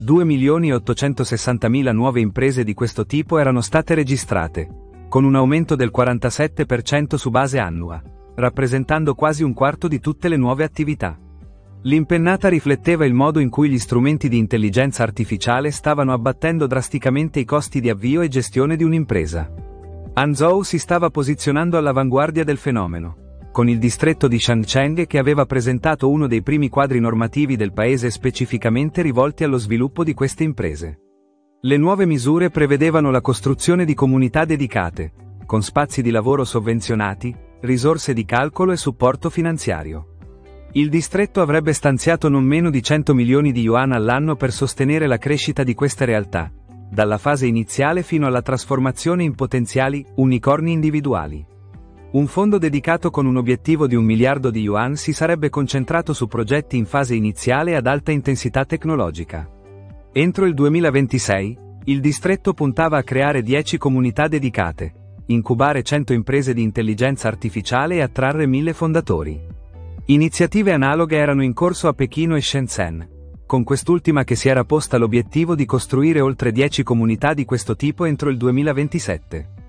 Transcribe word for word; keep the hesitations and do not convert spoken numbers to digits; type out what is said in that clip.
due milioni ottocentosessantamila nuove imprese di questo tipo erano state registrate, con un aumento del quarantasette per cento su base annua, rappresentando quasi un quarto di tutte le nuove attività. L'impennata rifletteva il modo in cui gli strumenti di intelligenza artificiale stavano abbattendo drasticamente i costi di avvio e gestione di un'impresa. Hangzhou si stava posizionando all'avanguardia del fenomeno, con il distretto di Shangcheng che aveva presentato uno dei primi quadri normativi del paese specificamente rivolti allo sviluppo di queste imprese. Le nuove misure prevedevano la costruzione di comunità dedicate, con spazi di lavoro sovvenzionati, risorse di calcolo e supporto finanziario. Il distretto avrebbe stanziato non meno di cento milioni di yuan all'anno per sostenere la crescita di queste realtà, dalla fase iniziale fino alla trasformazione in potenziali unicorni individuali. Un fondo dedicato con un obiettivo di un miliardo di yuan si sarebbe concentrato su progetti in fase iniziale ad alta intensità tecnologica. Entro il duemilaventisei, il distretto puntava a creare dieci comunità dedicate, incubare cento imprese di intelligenza artificiale e attrarre mille fondatori. Iniziative analoghe erano in corso a Pechino e Shenzhen, con quest'ultima che si era posta l'obiettivo di costruire oltre dieci comunità di questo tipo entro il duemilaventisette.